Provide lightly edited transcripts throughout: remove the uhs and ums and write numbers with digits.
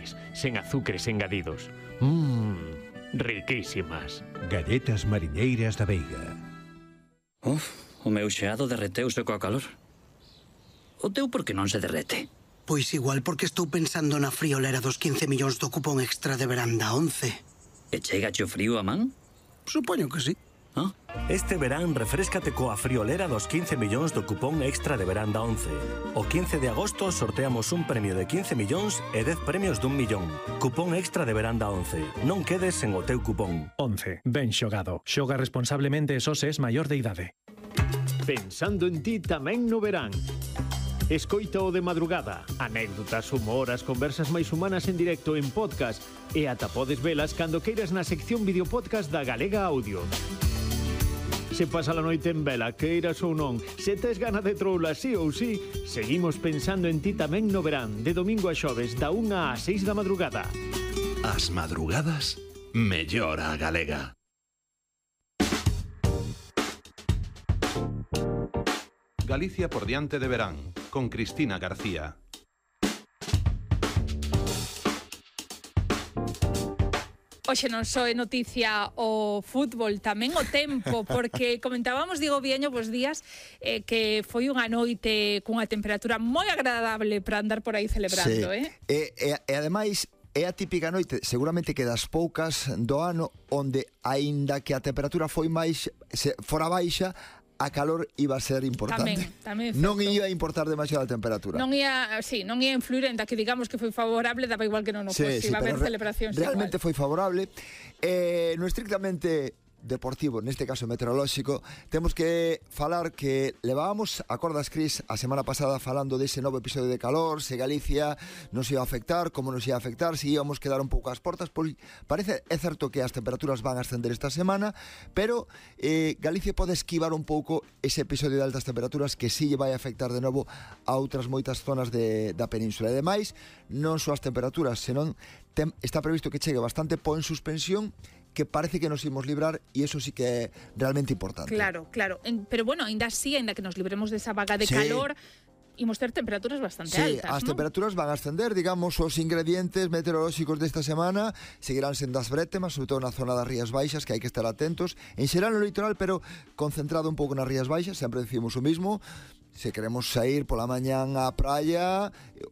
naturales, sen azúcares engadidos. Riquísimas. Galletas mariñeiras da Veiga. O meu xeado derreteuse coa calor. O teu por que non se derrete? Pois igual porque estou pensando na friolera dos 15 millóns do cupón extra de veranda 11. E chegache o frío a man? Supoño que sí. Este verán refréscate coa friolera dos 15 millóns do cupón extra de veranda 11. O 15 de agosto sorteamos un premio de 15 millóns e 10 premios d'1 millón. Cupón extra de veranda 11. Non quedes sen o teu cupón. 11. Ben xogado. Xoga responsablemente e só se es maior de idade. Pensando en ti tamén no verán. Escoita o de madrugada. Anécdotas, humor, as conversas máis humanas en directo en podcast e ata podes velas cando queiras na sección videopodcast da Galega Audio. Se pasa a noite en vela, queiras ou non, se tes gana de troula sí ou sí, seguimos pensando en ti tamén no verán, de domingo a xoves, da 1 á 6 da madrugada. As madrugadas, mellor a galega. Galicia por diante de verán, con Cristina García. Hoxe non só é noticia o fútbol, tamén o tempo, porque comentábamos, Diego Vieño, vos días, que foi unha noite cunha temperatura moi agradable para andar por aí celebrando, sí. E ademais, é a típica noite, seguramente que das poucas do ano, onde, aínda que a temperatura foi máis, fora baixa, a calor iba a ser importante. Tamén non ia importar demasiado a temperatura. Non ia influir en da que digamos que foi favorable, daba igual que non o fosse, iba a haber celebracións realmente igual. Foi favorable. No estrictamente deportivo, neste caso meteorolóxico, temos que falar que levábamos, acordas, Cris, a semana pasada falando dese novo episodio de calor, se Galicia nos ia a afectar, como nos ia a afectar, se íamos quedar un pouco ás portas, pois parece, é certo que as temperaturas van a ascender esta semana, pero Galicia pode esquivar un pouco ese episodio de altas temperaturas que si lle vai a afectar de novo a outras moitas zonas da península. E demais, non só as temperaturas, senón está previsto que chegue bastante po en suspensión, que parece que nos imos librar, e eso sí que é realmente importante. Claro. Pero bueno, ainda así, ainda que nos libremos desa vaga de calor, imos ter temperaturas bastante altas, as ¿no? temperaturas van a ascender, digamos, os ingredientes meteorolóxicos desta semana seguirán sendo as brétemas, sobre todo na zona das Rías Baixas, que hai que estar atentos, en xeral no litoral, pero concentrado un pouco nas Rías Baixas, sempre decimos o mismo. Se queremos sair pola mañán á praia,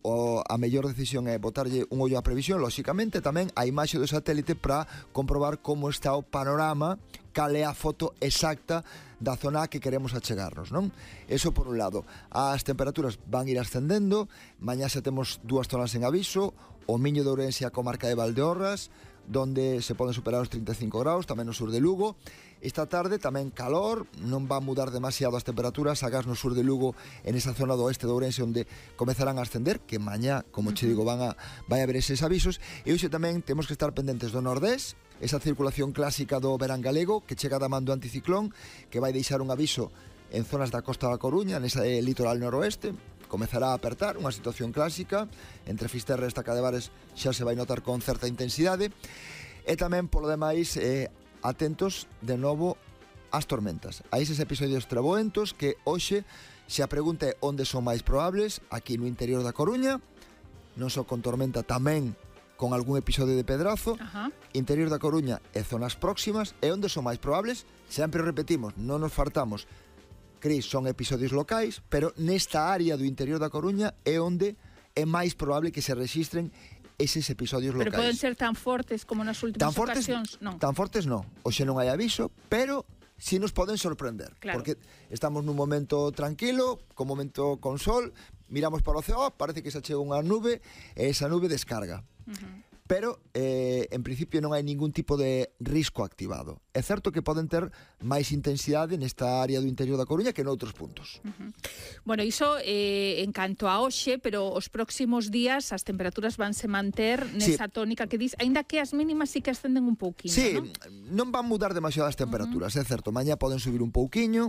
a mellor decisión é botarlle un ollo á previsión, lóxicamente tamén a imaxe do satélite para comprobar como está o panorama, cal é a foto exacta da zona que queremos achegarnos, non? Eso por un lado. As temperaturas van ir ascendendo, mañá xa temos 2 zonas en aviso, o Miño de Ourense e a comarca de Valdeorras, donde se poden superar os 35 graus, tamén no sur de Lugo. Esta tarde tamén calor, non va a mudar demasiado as temperaturas, agás no sur de Lugo, en esa zona do oeste de Ourense, onde comezarán a ascender, que mañá, como che digo, vai a haber eses avisos. E hoxe tamén temos que estar pendentes do Nordés, esa circulación clásica do verán galego, que chega da man do anticiclón, que vai deixar un aviso en zonas da Costa da Coruña, nesa litoral noroeste. Comezará a apertar, unha situación clásica, entre Fisterra e Estaca de Bares xa se vai notar con certa intensidade, e tamén, polo demais, atentos de novo ás tormentas, a eses episodios treboentos que hoxe, se a pregunta é onde son máis probables, aquí no interior da Coruña, non só con tormenta, tamén con algún episodio de pedrazo, interior da Coruña e zonas próximas, e onde son máis probables, sempre repetimos, non nos fartamos, Cris, son episodios locais, pero nesta área do interior da Coruña é onde é máis probable que se rexistren eses episodios locais. Pero poden ser tan fortes como nas últimas ocasións? Non. Tan fortes non. Hoxe non hai aviso, pero si nos poden sorprender. Claro. Porque estamos nun momento tranquilo, con momento con sol, miramos para o ceo, parece que se chega unha nube, e esa nube descarga. Pero, en principio, non hai ningún tipo de risco activado. É certo que poden ter máis intensidade nesta área do interior da Coruña que noutros puntos. Bueno, iso en canto a hoxe, pero os próximos días as temperaturas vanse manter nesa tónica que dis, aínda que as mínimas sí que ascenden un pouquiño, non van mudar demasiado as temperaturas, é certo, mañá poden subir un pouquiño,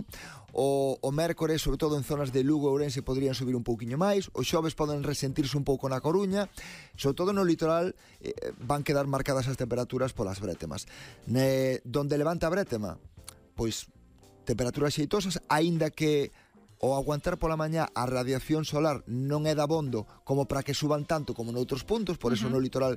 o mércores, sobre todo en zonas de Lugo e Ourense, podrían subir un pouquiño máis, os xoves poden resentirse un pouco na Coruña, sobre todo no litoral van quedar marcadas as temperaturas polas brétemas. Donde levanta a brétema, pois temperaturas xeitosas, aínda que o aguantar pola mañá a radiación solar non é dabondo como para que suban tanto como noutros puntos, por eso no litoral